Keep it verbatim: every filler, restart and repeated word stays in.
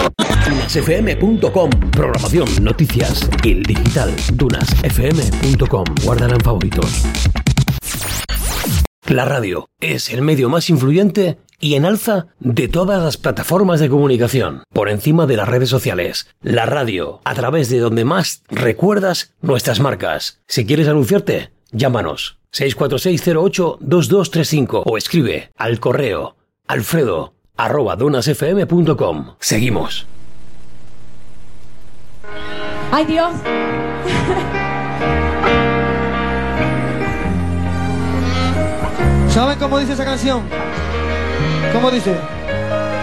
dunas f m punto com. Programación, noticias, el digital. dunas f m punto com. Guárdala en favoritos. La radio es el medio más influyente y en alza de todas las plataformas de comunicación, por encima de las redes sociales. La radio, a través de donde más recuerdas nuestras marcas. Si quieres anunciarte, llámanos seis cuatro seis cero ocho dos dos tres cinco o escribe al correo alfredo arroba dunas f m punto com. Seguimos. ¡Ay, Dios! ¿Saben cómo dice esa canción? ¿Cómo dice?